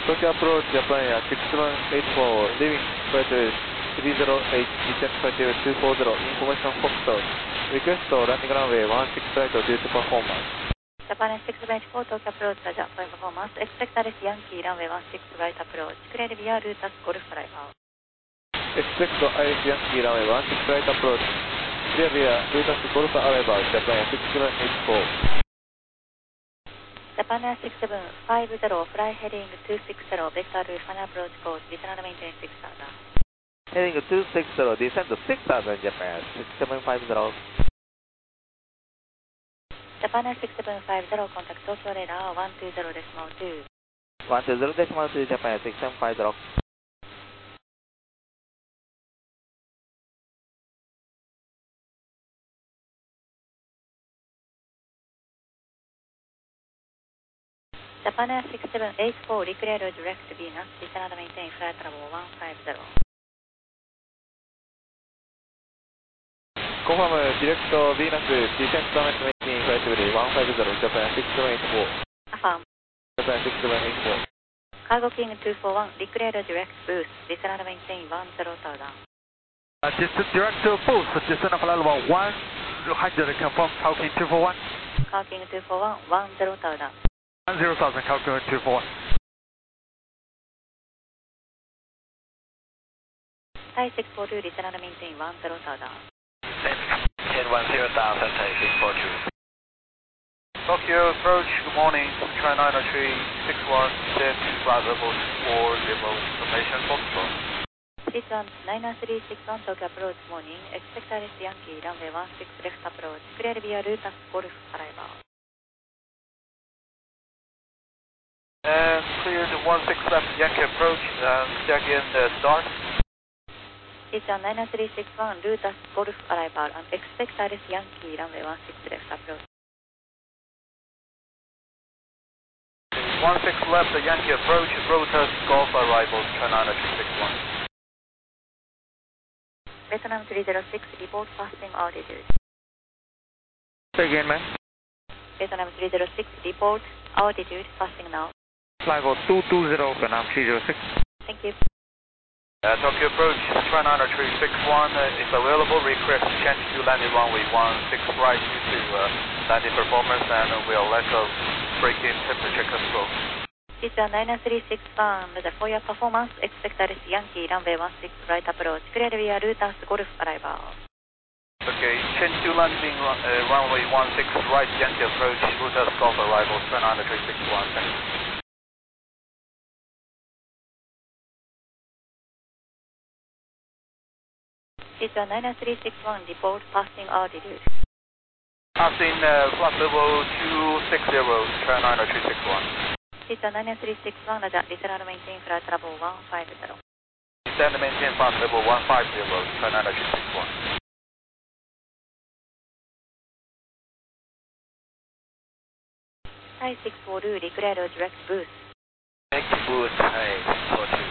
Tokyo approach Japan Air 6784, leaving flight 30H, descent flight 240, information Foxtrot. Request landing runway 16 right due to performance. Japan 6784 Tokyo approach Japan performance. Expect Alice Yankee runway 16 right approach. Clear via Lutas Golf Flybow. Expect Alice Yankee runway 16 right approach. Clear via Lutas Golf Flybow, Japan 6784. Japan Air 6750, fly heading 260, vector final approach course, descend and maintain 6000. Heading 260, descend to 6000, Japan 6750. Japan Air 6750, contact Tokyo radar 120.2. 120.2, Japan 6750. Japan Air 6784, declare direct Venus, descend and maintain flight level 150. Confirm direct Venus, descent and maintain flight level 150, Japan 6784. Affirm. Japan 6784. Cargo King 241, declare direct boost, descend and maintain 10,000. Direct boost, descend flight level 100, confirm Cargo King 241. Cargo King 241, 10,000. 10,000, Cargo King 241. Thai 642, descend and maintain 10,000. 10,000, Thai 642. Tokyo approach, good morning. Try 903, 61, descent, flight level 40, information Foxtrot. Sequence 99361 Tokyo approach morning, expect Alice Yankee runway 16 left approach, clear via Lutas Golf Flybow. Cleared 16 left Yankee approach, check in start. Sequence 99361 Lutas Golf Flybow and expect Alice Yankee runway 16 left approach. 16 left Yankee approach, Rotas Golf arrival, turn 90361. Vietnam 306, report passing altitude. Say again, man. Vietnam 306, report altitude passing now. Flybow 220, Vietnam 306. Thank you. Tokyo approach, try 90361 is available, request change to landing runway 16 right due to landing performance and will lack of break-in temperature control. Sequence 99361, for your performance, expect Alice Yankee runway 16 right approach, clear via Lutas Golf Flybow. Okay, change to landing runway 16 right Yankee approach, Lutas Golf arrival, turn 90361, thank you. Sequence 99361, report passing altitude. Passing flight level 260, turn 90361. Sequence 99361, descend and maintain flight level 150. Descend and maintain flight level 150, turn 90361. Thai 642, declare direct boost. Direct boost, Thai 642.